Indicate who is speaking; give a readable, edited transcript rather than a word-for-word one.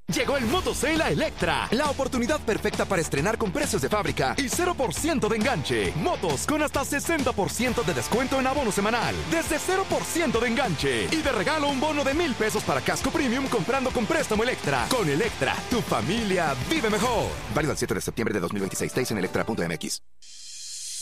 Speaker 1: Llegó el Moto Sale a Electra, la oportunidad perfecta para estrenar con precios de fábrica y 0% de enganche. Motos con hasta 60% de descuento en abono semanal, desde 0% de enganche. Y de regalo un bono de $1,000 para casco premium comprando con préstamo Electra. Con Electra, tu familia vive mejor. Válido el 7 de septiembre de 2026. Detalles en electra.mx.